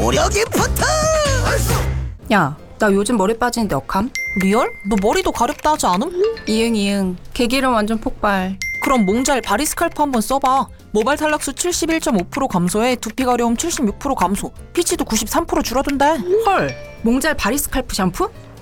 무료 기프트. 야, 나 요즘 머리 빠지는데 억함? 리얼? 너 머리도 가렵다 하지 않음? 이응 개기름 완전 폭발. 그럼 몽잘 바리스칼프 한번 써봐. 모발 탈락수 71.5% 감소에 두피 가려움 76% 감소, 피치도 93% 줄어든대. 헐, 몽잘 바리스칼프 샴푸?